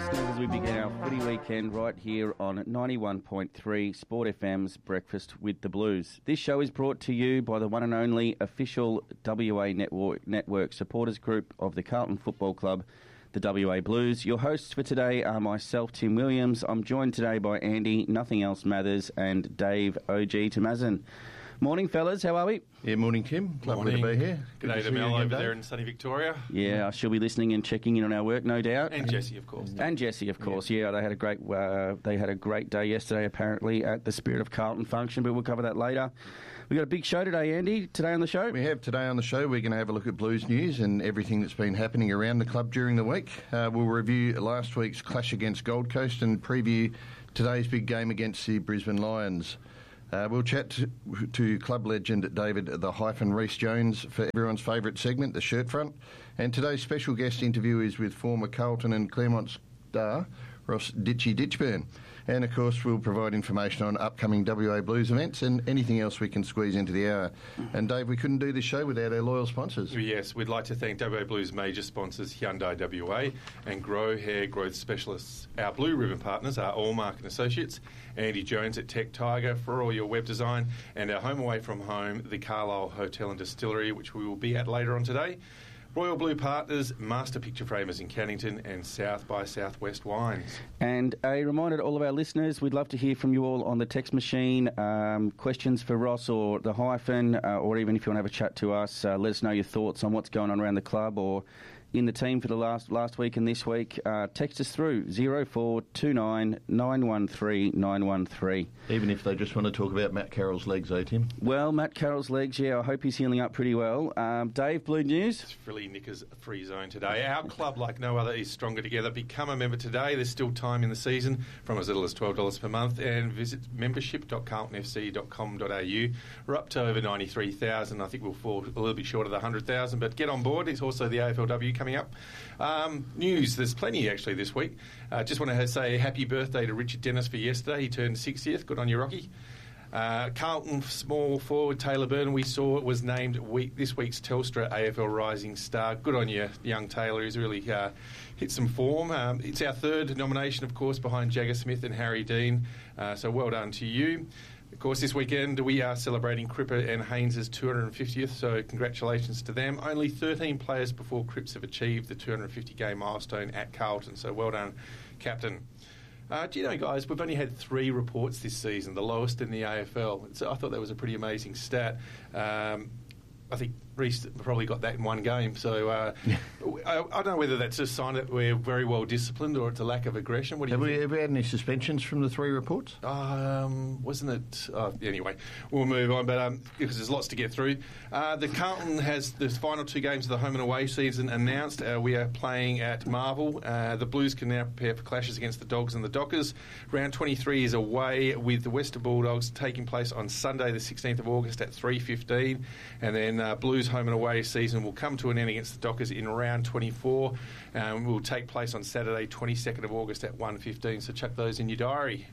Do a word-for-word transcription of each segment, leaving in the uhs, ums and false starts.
listeners, as we begin our footy weekend right here on ninety-one point three Sport F M's Breakfast with the Blues. This show is brought to you by the one and only official W A Network, network supporters group of the Carlton Football Club, the W A Blues. Your hosts for today are myself, Tim Williams. I'm joined today by Andy Nothing Else Mathers and Dave O G Tamazin. Morning, fellas. How are we? Yeah, morning, Tim. Lovely to be here. Good day to Mel over there in sunny Victoria. Yeah, she'll be listening and checking in on our work, no doubt. And Jessie, of course. And Jessie, of course. Yeah, yeah they had a great uh, they had a great day yesterday, apparently, at the Spirit of Carlton function, but we'll cover that later. We've got a big show today, Andy. Today on the show? We have today on the show. We're going to have a look at Blues news and everything that's been happening around the club during the week. Uh, we'll review last week's clash against Gold Coast and preview today's big game against the Brisbane Lions. Uh, we'll chat to, to club legend David the Hyphen Rees-Jones for everyone's favourite segment, the Shirt Front. And today's special guest interview is with former Carlton and Claremont star Ross Ditchy Ditchburn. And of course we'll provide information on upcoming W A Blues events and anything else we can squeeze into the hour. And Dave, we couldn't do this show without our loyal sponsors. Yes, we'd like to thank W A Blues major sponsors Hyundai W A and Grow Hair Growth Specialists. Our Blue Ribbon partners are Allmark and Associates, Andy Jones at Tech Tiger for all your web design, and our home away from home, the Carlisle Hotel and Distillery, which we will be at later on today. Royal Blue Partners, Master Picture Framers in Cannington, and South by Southwest Wines. And a reminder to all of our listeners, we'd love to hear from you all on the text machine. Um, questions for Ross or the Hyphen, uh, or even if you want to have a chat to us, uh, let us know your thoughts on what's going on around the club or in the team for the last last week and this week. Uh, text us through zero four two nine nine one three nine one three. Even if they just want to talk about Matt Carroll's legs, eh, Tim? Well, Matt Carroll's legs, yeah, I hope he's healing up pretty well. Um, Dave, Blue News? It's Frilly Knickers free zone today. Our club, like no other, is stronger together. Become a member today. There's still time in the season from as little as twelve dollars per month, and visit membership dot carlton f c dot com dot a u. We're up to over ninety-three thousand. I think we'll fall a little bit short of the one hundred thousand, but get on board. It's also the A F L W coming up. Um, news, there's plenty actually this week. Uh, just want to say happy birthday to Richard Dennis for yesterday. He turned sixtieth. Good on you, Rocky. Uh, Carlton small forward Taylor Byrne, we saw, was named week, this week's Telstra A F L Rising Star. Good on you, young Taylor. He's really uh, hit some form. Um, it's our third nomination, of course, behind Jagger Smith and Harry Dean. Uh, so well done to you. Of course, this weekend we are celebrating Cripper and Haynes' two hundred fiftieth, so congratulations to them. Only thirteen players before Cripps have achieved the two hundred fifty game milestone at Carlton, so well done, Captain. Uh, do you know, guys, we've only had three reports this season, the lowest in the A F L. So I thought that was a pretty amazing stat. Um, I think Reece probably got that in one game. So uh, I, I don't know whether that's a sign that we're very well disciplined or it's a lack of aggression. What do you have think? we ever had any suspensions from the three reports? Um, wasn't it? Uh, anyway, we'll move on, but um, because there's lots to get through. Uh, the Carlton has the final two games of the home and away season announced. Uh, we are playing at Marvel. Uh, the Blues can now prepare for clashes against the Dogs and the Dockers. Round twenty-three is away with the Western Bulldogs taking place on Sunday the sixteenth of August at three fifteen, and then uh, Blues home and away season will come to an end against the Dockers in round twenty-four. Um, will take place on Saturday twenty-second of August at one fifteen, so chuck those in your diary.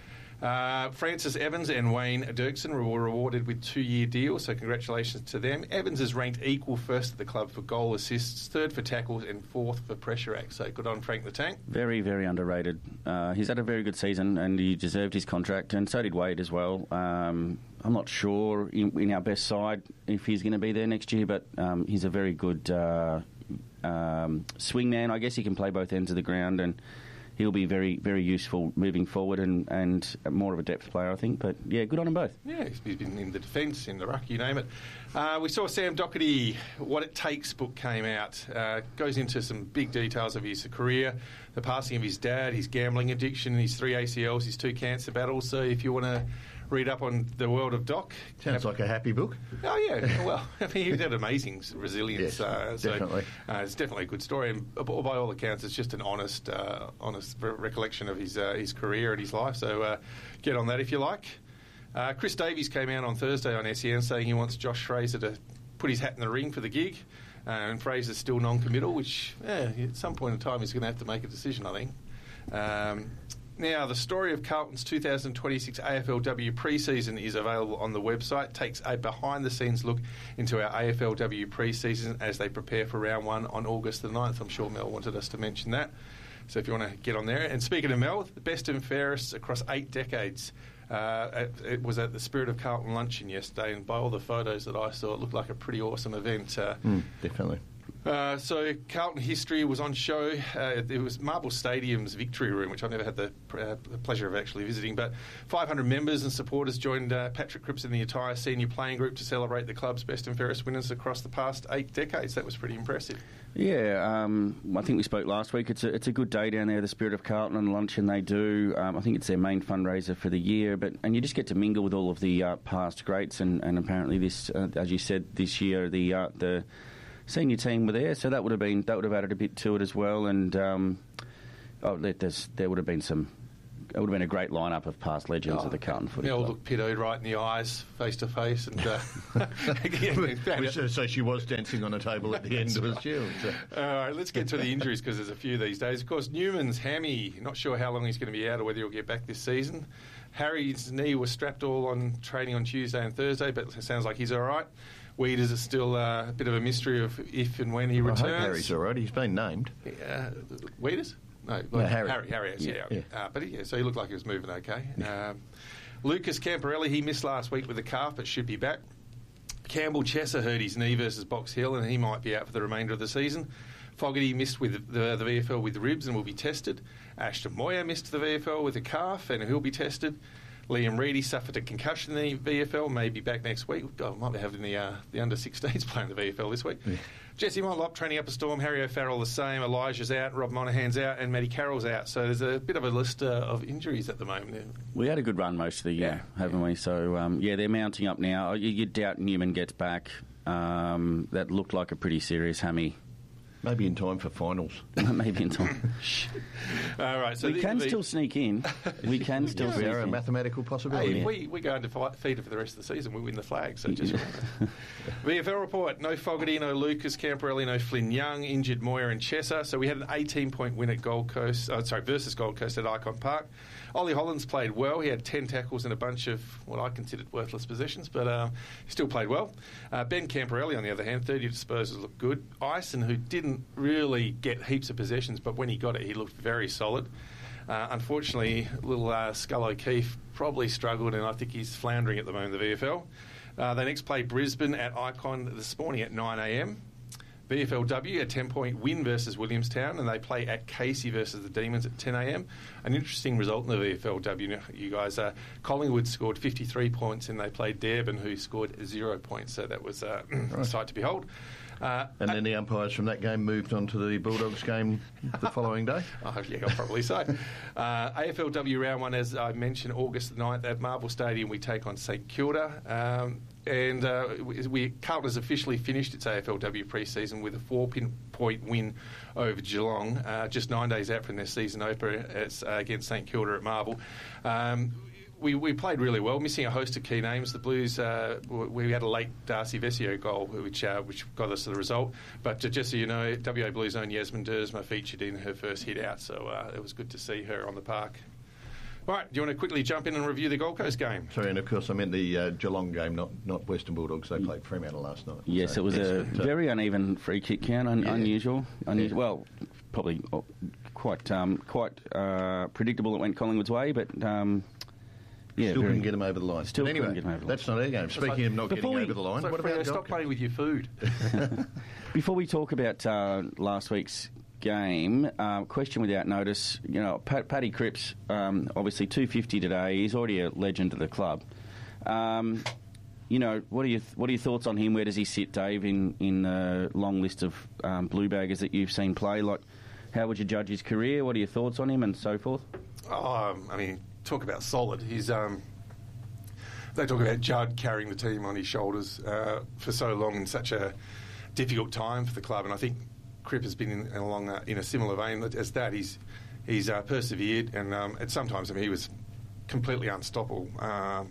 Uh, Francis Evans and Wayne Dirksen were rewarded with two-year deals, so congratulations to them. Evans is ranked equal first at the club for goal assists, third for tackles, and fourth for pressure acts. So good on Frank the Tank. Very, very underrated. Uh, he's had a very good season, and he deserved his contract, and so did Wade as well. Um, I'm not sure in, in our best side if he's going to be there next year, but um, he's a very good uh, um, swingman. I guess he can play both ends of the ground, and he'll be very, very useful moving forward and, and more of a depth player, I think. But, yeah, good on them both. Yeah, he's been in the defence, in the ruck, you name it. Uh, we saw Sam Doherty, What It Takes book came out. Uh, goes into some big details of his career, the passing of his dad, his gambling addiction, his three A C Ls, his two cancer battles. So if you want to read up on the world of Doc... Sounds have, like a happy book. Oh, yeah. Well, I mean, he's had amazing resilience. Yes, uh, so, definitely. Uh, it's definitely a good story. And by all accounts, it's just an honest uh, honest re- recollection of his uh, his career and his life. So uh, get on that if you like. Uh, Chris Davies came out on Thursday on S E N saying he wants Josh Fraser to put his hat in the ring for the gig. Uh, and Fraser's still non-committal, which yeah, at some point in time he's going to have to make a decision, I think. Um, Now, the story of Carlton's two thousand twenty-six A F L W pre-season is available on the website. It takes a behind-the-scenes look into our A F L W pre-season as they prepare for round one on August the ninth. I'm sure Mel wanted us to mention that. So if you want to get on there. And speaking of Mel, the best and fairest across eight decades. Uh, it was at the Spirit of Carlton luncheon yesterday, and by all the photos that I saw, it looked like a pretty awesome event. Uh, mm, definitely. Uh, so Carlton history was on show. Uh, it was Marble Stadium's Victory Room, which I've never had the, uh, the pleasure of actually visiting. But five hundred members and supporters joined uh, Patrick Cripps and the entire senior playing group to celebrate the club's best and fairest winners across the past eight decades. That was pretty impressive. Yeah, um, I think we spoke last week. It's a, it's a good day down there, the Spirit of Carlton and luncheon they do. Um, I think it's their main fundraiser for the year, but and you just get to mingle with all of the uh, past greats, and, and apparently this, uh, as you said, this year the uh, the senior team were there, so that would have been that would have added a bit to it as well. And um, oh, there's, there would have been some. It would have been a great lineup of past legends oh, of the Carlton Footy Mel Club. looked pitted right in the eyes, face to face, and uh, so, so she was dancing on a table at the end, was she? So. All right, let's get to the injuries because there's a few these days. Of course, Newman's hammy. Not sure how long he's going to be out or whether he'll get back this season. Harry's knee was strapped all on training on Tuesday and Thursday, but it sounds like he's all right. Weeders is still uh, a bit of a mystery of if and when he well, returns. I hope Harry's all right. He's been named. Uh, Weeders? No, no Harry. Harry, Harry is, yeah. yeah. yeah. Uh, but yeah, so he looked like he was moving okay. Um, Lucas Camporelli, he missed last week with a calf, but should be back. Campbell Chesser hurt his knee versus Box Hill, and he might be out for the remainder of the season. Fogarty missed with the, the V F L with ribs and will be tested. Ashton Moyer missed the V F L with a calf, and he'll be tested. Liam Reedy suffered a concussion in the V F L, may be back next week. God, might be having the uh, the under sixteens playing the V F L this week. Yeah. Jesse Motlop training up a storm. Harry O'Farrell the same. Elijah's out. Rob Monaghan's out. And Matty Carroll's out. So there's a bit of a list uh, of injuries at the moment. We had a good run most of the year, yeah. haven't yeah. we? So, um, yeah, they're mounting up now. You, you doubt Newman gets back. Um, that looked like a pretty serious hammy. Maybe in time for finals. Maybe in time. All right, so we the, can the, still sneak in. We can still yeah, sneak in. in. A mathematical possibility. Hey, if we, we go into feeder for the rest of the season, we win the flag. So just V F L report: no Fogarty, no Lucas Camporelli, no Flynn Young, injured Moyer and Chesser. So we had an eighteen-point win at Gold Coast. Oh, sorry, versus Gold Coast at Icon Park. Ollie Hollands played well. He had ten tackles and a bunch of what I considered worthless possessions, but uh, he still played well. Uh, Ben Camporelli, on the other hand, thirty disposals looked good. Ison, who didn't really get heaps of possessions, but when he got it, he looked very solid. Uh, unfortunately, little uh, Skull O'Keefe probably struggled, and I think he's floundering at the moment in the V F L. Uh, they next played Brisbane at Icon this morning at nine a m. V F L W, a ten-point win versus Williamstown, and they play at Casey versus the Demons at ten a m. An interesting result in the V F L W, you guys. Uh, Collingwood scored fifty-three points, and they played Dearborn, who scored zero points, so that was uh, right. a sight to behold. Uh, and then the umpires from that game moved on to the Bulldogs game the following day? Oh, yeah, I'll probably so. Uh, A F L W round one, as I mentioned, August the ninth at Marble Stadium, we take on St Kilda. Um, and uh, we, we Carlton has officially finished its A F L W pre-season with a four-point win over Geelong, uh, just nine days out from their season opener uh, against St Kilda at Marble. Um, We, we played really well, missing a host of key names. The Blues, uh, we had a late Darcy Vesio goal, which uh, which got us to the result. But uh, just so you know, W A Blues' own Yasmin Dersma featured in her first hit out, so uh, it was good to see her on the park. All right, do you want to quickly jump in and review the Gold Coast game? Sorry, and of course I meant the uh, Geelong game, not not Western Bulldogs. They played Fremantle last night. Yes, so it was yes, a but, uh, very uneven free kick count, un- yeah. unusual. unusual. Yeah. Well, probably quite um, quite uh, predictable it went Collingwood's way, but... Um, Yeah, still very, couldn't get them over the line. Still anyway, couldn't get them over the line. That's not our game. Speaking like, of not getting we, over the line, like what Freo, about stop Gold playing with your food? Before we talk about uh, last week's game, uh, question without notice. You know, Pat, Paddy Cripps, um, obviously two fifty today. He's already a legend of the club. Um, you know, what are your what are your thoughts on him? Where does he sit, Dave, in in the long list of um, blue baggers that you've seen play? Like, how would you judge his career? What are your thoughts on him, and so forth? Oh, I mean, talk about solid. He's um, they talk about Judd carrying the team on his shoulders uh, for so long in such a difficult time for the club, and I think Cripp has been in, along uh, in a similar vein as that. He's he's uh, persevered, and um, at sometimes I mean he was completely unstoppable. Um,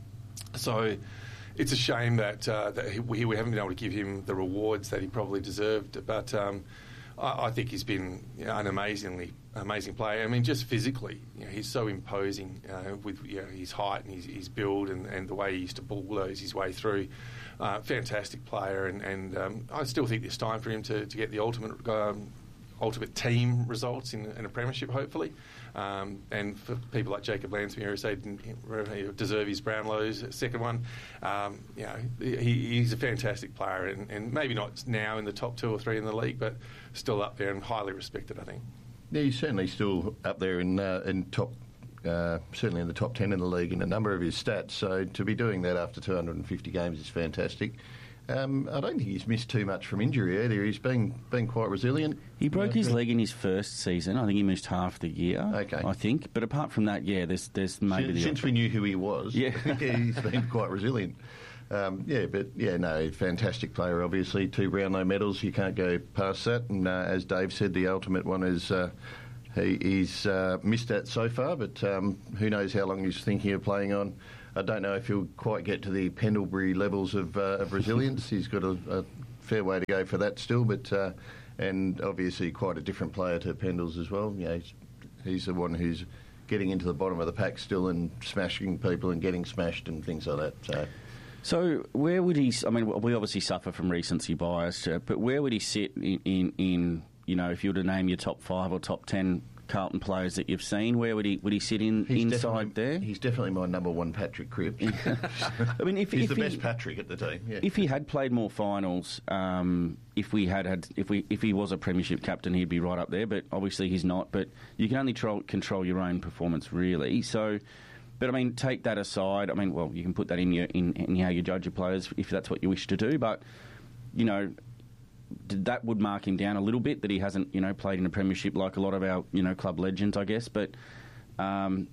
so it's a shame that uh, that he, we haven't been able to give him the rewards that he probably deserved, but. Um, I think he's been you know, an amazingly amazing player. I mean, just physically, you know, he's so imposing uh, with you know, his height and his, his build and, and the way he used to bulldoze his way through. Uh, fantastic player, and, and um, I still think it's time for him to, to get the ultimate um, ultimate team results in, in a premiership, hopefully. Um, and for people like Jacob Lansbury, who say didn't deserve his Brownlow's second one, um, you know, he, he's a fantastic player, and, and maybe not now in the top two or three in the league, but still up there and highly respected, I think. Yeah, he's certainly still up there in uh, in top, uh, certainly in the top ten in the league in a number of his stats. So to be doing that after two hundred fifty games is fantastic. Um, I don't think he's missed too much from injury either. He's been been quite resilient. He broke you know, his leg in his first season. I think he missed half the year. Okay. I think. But apart from that, yeah, there's there's maybe since, the since we knew who he was. Yeah, yeah he's been quite resilient. Um, yeah, but yeah, no, fantastic player. Obviously, two Brownlow medals. You can't go past that. And uh, as Dave said, the ultimate one is. Uh, He, he's uh, missed that so far, but um, who knows how long he's thinking of playing on. I don't know if he'll quite get to the Pendlebury levels of, uh, of resilience. He's got a, a fair way to go for that still, but uh, and obviously quite a different player to Pendles as well. You know, he's, he's the one who's getting into the bottom of the pack still and smashing people and getting smashed and things like that. So. So where would he? I mean, we obviously suffer from recency bias, uh, but where would he sit in, in, in you know, if you were to name your top five or top ten Carlton players that you've seen, where would he would he sit in he's inside there? He's definitely my number one Patrick Cripps. I mean, if he's if the he, best Patrick at the team. Yeah. If he had played more finals, um, if we had had, if we if he was a premiership captain, he'd be right up there. But obviously he's not. But you can only tro- control your own performance, really. So. But I mean, take that aside. I mean, well, you can put that in your in, in how you judge your players if that's what you wish to do. But you know, that would mark him down a little bit that he hasn't, you know, played in a premiership like a lot of our, you know, club legends, I guess. But um,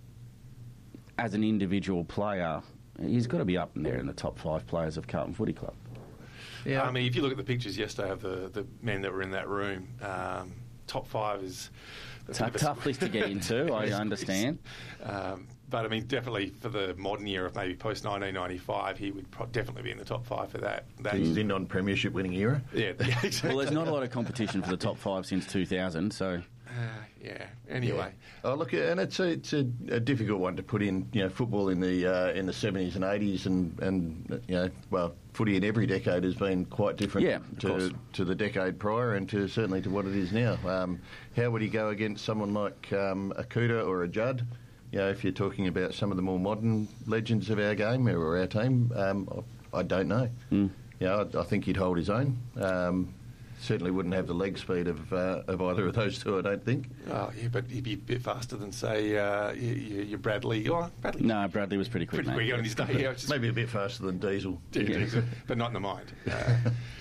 as an individual player, he's got to be up in there in the top five players of Carlton Footy Club. Yeah, I mean, if you look at the pictures yesterday of the the men that were in that room, um, top five is it's a tough list to get into. I understand. Um, But, I mean, definitely for the modern era of maybe post nineteen ninety-five, he would pro- definitely be in the top five for that. that He's in on premiership winning era. Yeah, yeah, exactly. Well, there's not a lot of competition for the top five since two thousand, so... Uh, yeah, anyway. Yeah. Oh, look, and it's a, it's a, a difficult one to put in, you know, football in the uh, in the seventies and eighties and, and, you know, well, footy in every decade has been quite different yeah, to, to the decade prior and to certainly to what it is now. Um, how would he go against someone like um, a Cooter or a Judd? You know, if you're talking about some of the more modern legends of our game or our team, um, I, I don't know. Mm. You know, I, I think he'd hold his own. Um, certainly wouldn't have the leg speed of uh, of either of those two, I don't think. Oh, yeah, but he'd be a bit faster than, say, uh, your, your Bradley. Oh, Bradley. No, Bradley was pretty quick, Pretty mate. quick on his day. Yeah, just, maybe a bit faster than Diesel. Yeah, Yeah. Diesel, but not in the mind. Uh,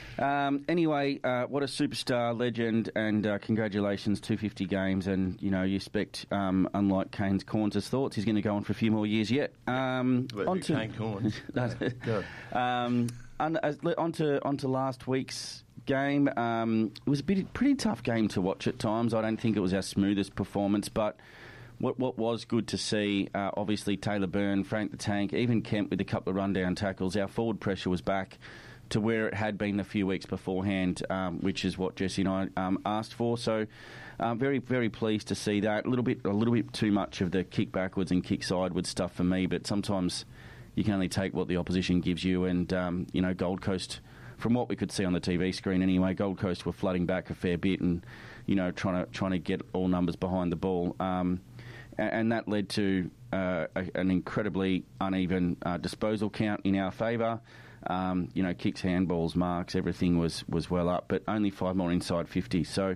Um, anyway, uh, what a superstar, legend, and uh, congratulations, two hundred fifty games, and, you know, you expect, um, unlike Kane's Corns' thoughts, he's going to go on for a few more years yet. Um, Well, on to, Kane Corns. Go. um, on, as, on, to, on to last week's game. Um, it was a bit, pretty tough game to watch at times. I don't think it was our smoothest performance, but... What what was good to see, uh, obviously Taylor Byrne, Frank the Tank, even Kemp with a couple of rundown tackles. Our forward pressure was back to where it had been a few weeks beforehand, um, which is what Jesse and I um, asked for. So, um, very very pleased to see that. A little bit a little bit too much of the kick backwards and kick sideways stuff for me, but sometimes you can only take what the opposition gives you. And um, you know, Gold Coast, from what we could see on the T V screen anyway, Gold Coast were flooding back a fair bit and you know trying to trying to get all numbers behind the ball. Um, And that led to uh, a, an incredibly uneven uh, disposal count in our favour. Um, you know, kicks, handballs, marks, everything was, was well up, but only five more inside fifty. So,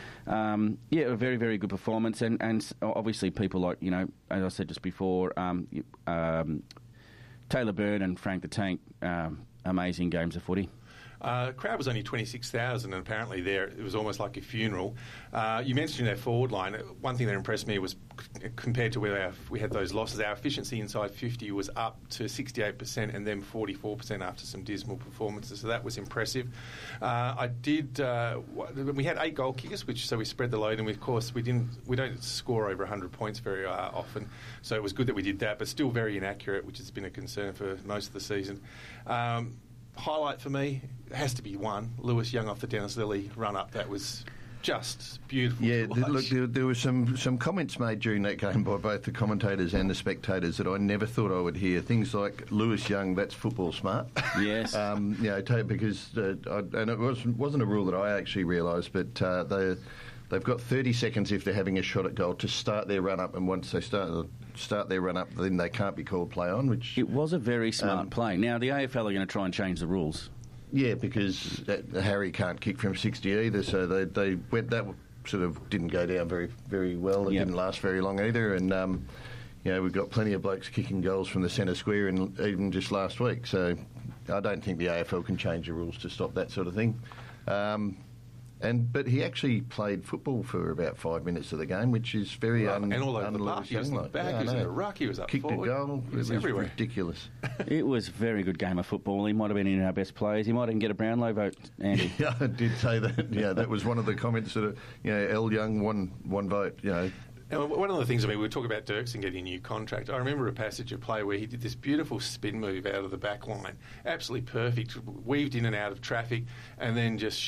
um, yeah, a very, very good performance. And, and obviously people like, you know, as I said just before, um, um, Taylor Byrne and Frank the Tank, um, amazing games of footy. Uh, crowd was only twenty-six thousand, and apparently there it was almost like a funeral. Uh, you mentioned their forward line. One thing that impressed me was c- compared to where our, we had those losses, our efficiency inside fifty was up to sixty-eight percent and then forty-four percent after some dismal performances. So that was impressive. Uh, I did. Uh, we had eight goal kickers, which so we spread the load, and we, of course we didn't. We don't score over one hundred points very uh, often, so it was good that we did that, but still very inaccurate, which has been a concern for most of the season. Um, Highlight for me has to be one, Lewis Young off the Dennis Lilly run-up. That was just beautiful. Yeah, th- look, there, there were some, some comments made during that game by both the commentators and the spectators that I never thought I would hear. Things like, Lewis Young, that's football smart. Yes. um, you know, t- because, uh, I, and it was, wasn't a rule that I actually realised, but uh, the... they've got thirty seconds if they're having a shot at goal to start their run up, and once they start start their run up, then they can't be called play on. Which it was a very smart um, play. Now the A F L are going to try and change the rules. Yeah, because that, Harry can't kick from sixty either, so they they went that sort of didn't go down very very well. It yep. didn't last very long either, and um, you know we've got plenty of blokes kicking goals from the centre square, in, even just last week. So I don't think the A F L can change the rules to stop that sort of thing. Um, And but he actually played football for about five minutes of the game, which is very right. un, and all over the park. He was in the like. back, Yeah, he was in the ruck, he was up Kicked forward. a goal. He was it was everywhere. ridiculous. It was a very good game of football. He might have been in our best players. He might even get a Brownlow vote, Andy. Yeah, I did say that. Yeah, that was one of the comments that, you know, L Young one one vote. You know. And one of the things, I mean, we were talking about Dirksen getting a new contract. I remember a passage of play where he did this beautiful spin move out of the back line. Absolutely perfect. Weaved in and out of traffic and then just